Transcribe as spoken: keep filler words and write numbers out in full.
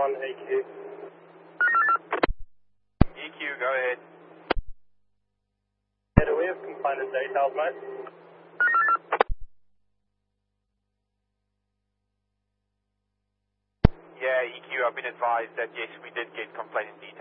on A Q. E Q, go ahead. Yeah, do we have complainant details, mate? Yeah, E Q, I've been advised that yes, we did get complainant details.